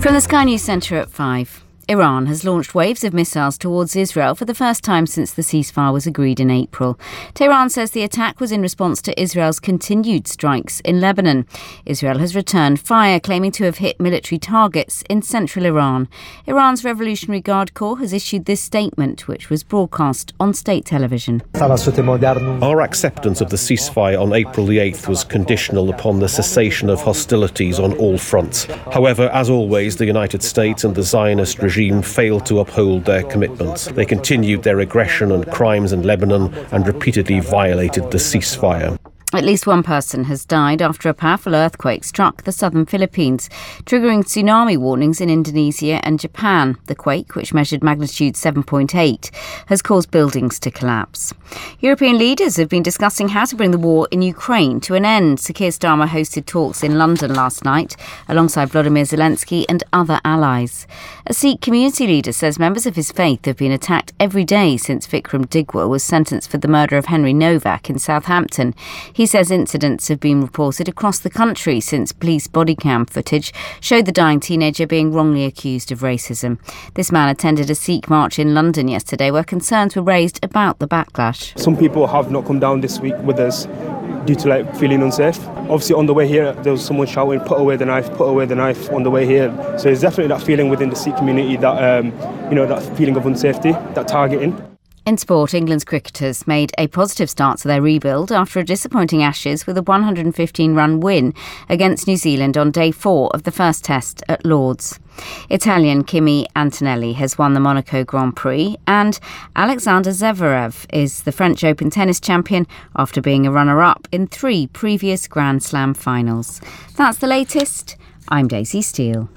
From the Sky News Centre at 5. Iran has launched waves of missiles towards Israel for the first time since the ceasefire was agreed in April. Tehran says the attack was in response to Israel's continued strikes in Lebanon. Israel has returned fire, claiming to have hit military targets in central Iran. Iran's Revolutionary Guard Corps has issued this statement, which was broadcast on state television. Our acceptance of the ceasefire on April the 8th was conditional upon the cessation of hostilities on all fronts. However, as always, the United States and the Zionist regime failed to uphold their commitments. They continued their aggression and crimes in Lebanon and repeatedly violated the ceasefire. At least one person has died after a powerful earthquake struck the southern Philippines, triggering tsunami warnings in Indonesia and Japan. The quake, which measured magnitude 7.8, has caused buildings to collapse. European leaders have been discussing how to bring the war in Ukraine to an end. Sir Keir Starmer hosted talks in London last night, alongside Volodymyr Zelensky and other allies. A Sikh community leader says members of his faith have been attacked every day since Vikram Digwa was sentenced for the murder of Henry Novak in Southampton. He says incidents have been reported across the country since police body cam footage showed the dying teenager being wrongly accused of racism. This man attended a Sikh march in London yesterday where concerns were raised about the backlash. Some people have not come down this week with us due to feeling unsafe. Obviously on the way here there was someone shouting, put away the knife on the way here. So there's definitely that feeling within the Sikh community that, that feeling of unsafety, that targeting. In sport, England's cricketers made a positive start to their rebuild after a disappointing Ashes with a 115-run win against New Zealand on day 4 of the first test at Lord's. Italian Kimi Antonelli has won the Monaco Grand Prix, and Alexander Zverev is the French Open tennis champion after being a runner-up in 3 previous Grand Slam finals. That's the latest. I'm Daisy Steele.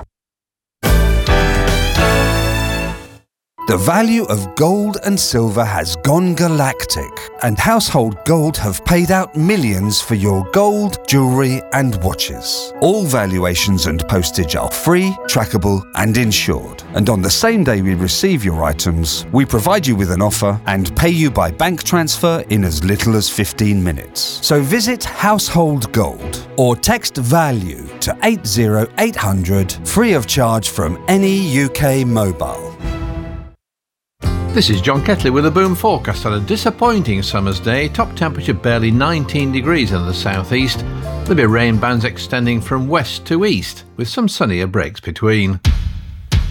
The value of gold and silver has gone galactic, and Household Gold have paid out millions for your gold, jewellery and watches. All valuations and postage are free, trackable and insured. And on the same day we receive your items, we provide you with an offer and pay you by bank transfer in as little as 15 minutes. So visit Household Gold or text VALUE to 80800 free of charge from any UK mobile. This is John Ketley with a boom forecast on a disappointing summer's day. Top temperature barely 19 degrees in the southeast. There'll be rain bands extending from west to east with some sunnier breaks between.